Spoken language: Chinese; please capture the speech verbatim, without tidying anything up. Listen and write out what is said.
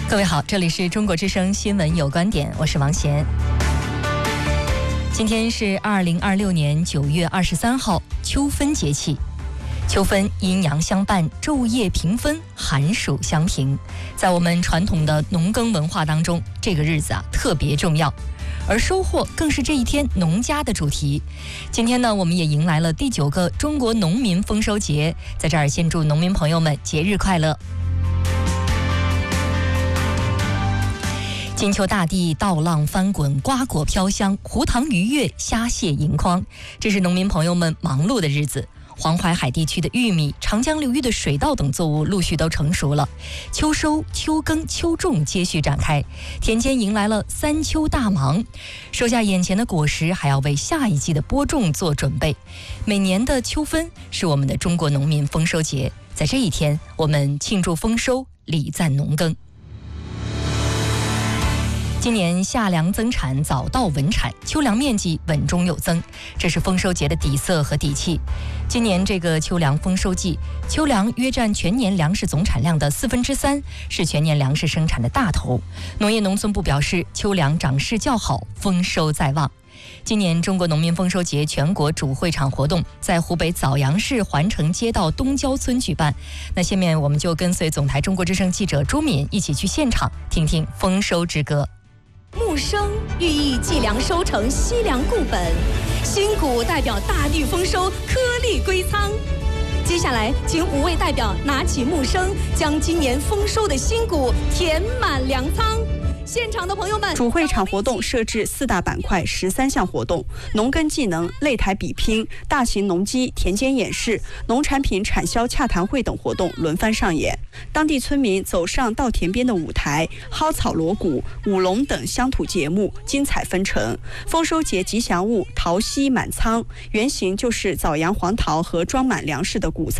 各位好，这里是中国之声新闻有观点，我是王贤。今天是二零二六年九月二十三号，秋分节气。秋分阴阳相伴，昼夜平分，寒暑相平。在我们传统的农耕文化当中，这个日子啊特别重要，而收获更是这一天农家的主题。今天呢，我们也迎来了第九个中国农民丰收节，在这儿先祝农民朋友们节日快乐。金秋大地，稻浪翻滚，瓜果飘香，湖塘鱼跃，虾蟹盈筐，这是农民朋友们忙碌的日子。黄淮海地区的玉米、长江流域的水稻等作物陆续都成熟了，秋收、秋耕、秋种接续展开，田间迎来了三秋大忙，收下眼前的果实，还要为下一季的播种做准备。每年的秋分是我们的中国农民丰收节，在这一天，我们庆祝丰收，礼赞农耕。今年夏粮增产，早稻稳产，秋粮面积稳中有增，这是丰收节的底色和底气。今年这个秋粮丰收季，秋粮约占全年粮食总产量的四分之三，是全年粮食生产的大头。农业农村部表示，秋粮长势较好，丰收在望。今年中国农民丰收节全国主会场活动在湖北枣阳市环城街道东郊村举办。那下面我们就跟随总台中国之声记者朱敏一起去现场听听丰收之歌。 木生寓意计量收成，惜粮固本；新谷代表大地丰收，颗粒归仓。接下来，请五位代表拿起木生，将今年丰收的新谷填满粮仓。现场的朋友们， 主会场活动设置四大板块，十三项活动：农耕技能、擂台比拼、大型农机田间演示、农产品产销洽谈会等活动轮番上演。当地村民走上稻田边的舞台，蒿草锣鼓、舞龙等乡土节目精彩纷呈。丰收节吉祥物桃溪满仓，原型就是枣阳黄桃和装满粮食的谷仓。